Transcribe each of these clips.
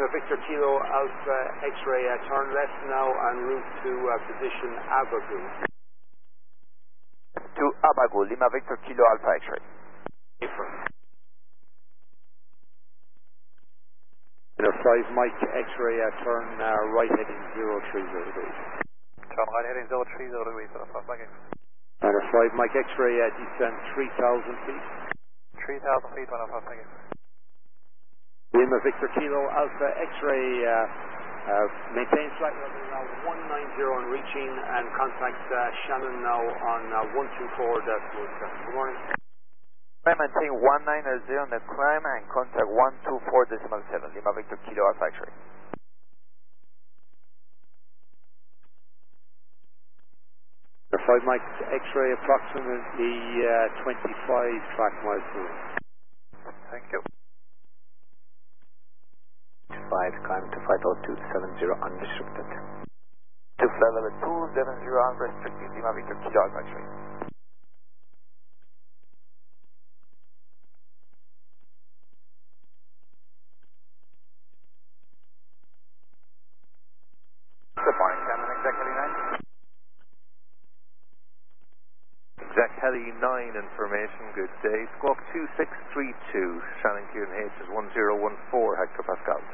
Lima Victor Kilo Alpha X-ray, turn left now en route to position Abagu. To Abagu, Lima Victor Kilo Alpha X-ray. Lima 5 Mike X-ray, turn right heading 030 degrees. Turn right heading 030 degrees, Lima 5 Mike X-ray. Lima 5 Mike X-ray, descend 3,000 feet. 3,000 feet, Lima 5 Mike X-ray. Lima Victor Kilo Alpha X-ray, maintain flight level now 190 and reaching, and contact Shannon now on 124 decimal 7. Good morning. Maintain 190 on the climb and contact 124 decimal 7. Lima Victor Kilo Alpha X-ray. The 5 Mike X-ray, approximately 25 track miles per hour. Thank you. 5, climb to flight level 270 unrestricted. To flight level 270 unrestricted, Lima Victor Kilo Alpha X-ray. Good morning, Shannon, exact heli 9. Exact heli 9 information, good day. Squawk 2632, Shannon QNH is 1014 hectopascals.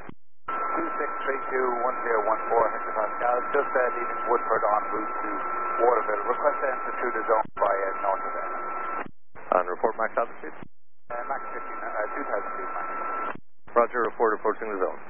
2632-1014 hectopascals, just leaving Woodford en route to Waterville. Request to enter through the zone via north of airline. And report max altitude? Max 2000 feet, max. Roger, report approaching the zone.